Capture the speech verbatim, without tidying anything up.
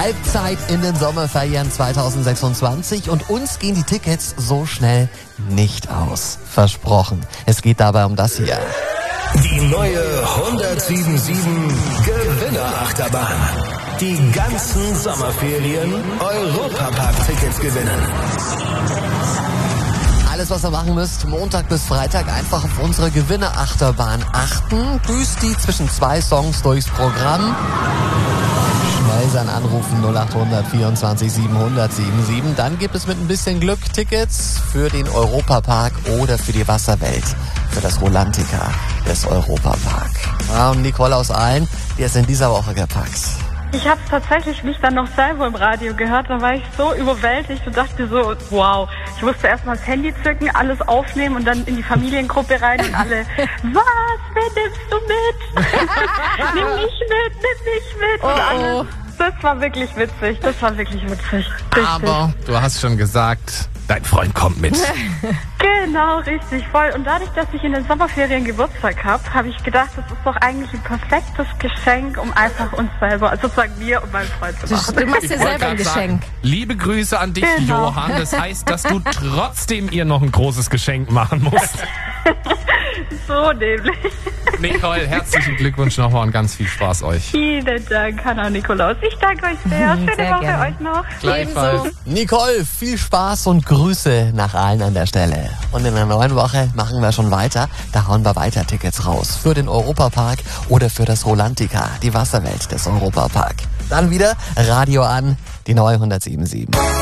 Halbzeit in den Sommerferien zwanzig sechsundzwanzig und uns gehen die Tickets so schnell nicht aus. Versprochen. Es geht dabei um das hier. Die neue hundertsieben sieben Gewinnerachterbahn. Die ganzen Sommerferien Europapark-Tickets gewinnen. Alles, was ihr machen müsst, Montag bis Freitag einfach auf unsere Gewinnerachterbahn achten. Düst die zwischen zwei Songs durchs Programm. Schnell sein Anrufen null acht hundert vierundzwanzig siebenhundert siebenundsiebzig. Dann gibt es mit ein bisschen Glück Tickets für den Europapark oder für die Wasserwelt. Für das Rolantica des Europapark. Ja, und Nicole aus Aalen, die ist in dieser Woche gepackt. Ich habe tatsächlich mich dann noch selber im Radio gehört, da war ich so überwältigt und dachte so, wow. Ich musste erstmal das Handy zücken, alles aufnehmen und dann in die Familiengruppe rein und alle, was, wen nimmst du mit? Nimm mich mit, nimm mich mit. Und alles, das war wirklich witzig, das war wirklich witzig. Richtig. Aber du hast schon gesagt, dein Freund kommt mit. Genau, richtig, voll. Und dadurch, dass ich in den Sommerferien Geburtstag habe, habe ich gedacht, das ist doch eigentlich ein perfektes Geschenk, um einfach uns selber, also sozusagen mir und meinen Freund zu machen. Du machst dir Ich wollte selber ein grad Geschenk. sagen, liebe Grüße an dich, Genau. Johann. Das heißt, dass du trotzdem ihr noch ein großes Geschenk machen musst. So nämlich. Nicole, herzlichen Glückwunsch nochmal und ganz viel Spaß euch. Vielen Dank, Hanna und Nikolaus. Ich danke euch sehr. Schöne Sehr Woche gerne. euch noch. Gleichfalls. Nicole, viel Spaß und Grüße nach allen an der Stelle. Und in der neuen Woche machen wir schon weiter. Da hauen wir weiter Tickets raus. Für den Europapark oder für das Rolantica, die Wasserwelt des Europapark. Dann wieder Radio an, die neue hundertsieben Komma sieben.